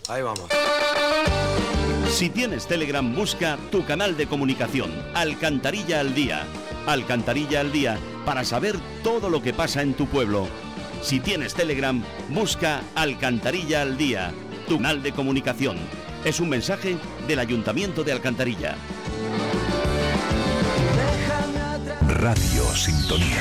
Ahí vamos. Si tienes Telegram, busca tu canal de comunicación, Alcantarilla al Día. Alcantarilla al Día, para saber todo lo que pasa en tu pueblo. Si tienes Telegram, busca Alcantarilla al Día, tu canal de comunicación. Es un mensaje del Ayuntamiento de Alcantarilla. Radio Sintonía.